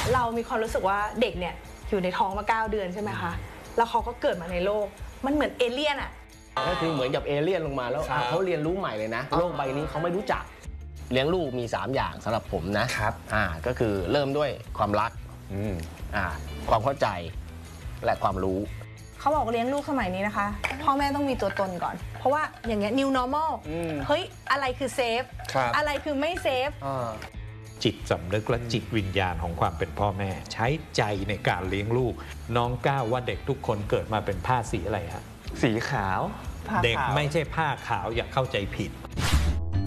เรามีความรู้สึกว่าเด็กเนี่ยอยู่ในท้องมา9 เดือนใช่ไหมคะแล้วเขาก็เกิดมาในโลกมันเหมือนเอเลี่ยนอ่ะก็คือเหมือนกับเอเลี่ยนลงมาแล้วเขาเรียนรู้ใหม่เลยนะโลกใบนี้เขาไม่รู้จักเลี้ยงลูกมี3อย่างสำหรับผมนะครับก็คือเริ่มด้วยความรักความเข้าใจและความรู้เขาบอกเลี้ยงลูกสมัยนี้นะคะพ่อแม่ต้องมีตัวตนก่อนเพราะว่าอย่างเงี้ย new normal เฮ้ยอะไรคือเซฟอะไรคือไม่เซฟจิตสำนึกและจิตวิญญาณของความเป็นพ่อแม่ใช้ใจในการเลี้ยงลูกน้องก้าวว่าเด็กทุกคนเกิดมาเป็นผ้าสีอะไรฮะสีขาวเด็กไม่ใช่ผ้าขาวอย่าเข้าใจผิด